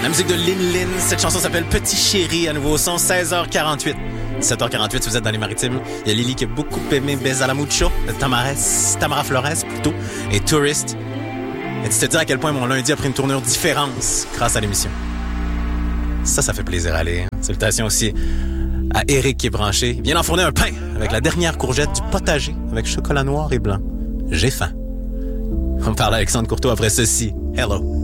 La musique de Lin Lin, cette chanson s'appelle Petit Chéri, à nouveau au son, 16h48. 17h48 si vous êtes dans les maritimes. Il y a Lily qui a beaucoup aimé Besa la Mucho, Tamara Flores plutôt, et Tourist. Et tu te dis à quel point mon lundi a pris une tournure différente grâce à l'émission. Ça fait plaisir à aller. Salutations aussi à Eric qui est branché. Il vient d'enfourner un pain avec la dernière courgette du potager avec chocolat noir et blanc. J'ai faim. On parle à Alexandre Courteau après ceci. Hello.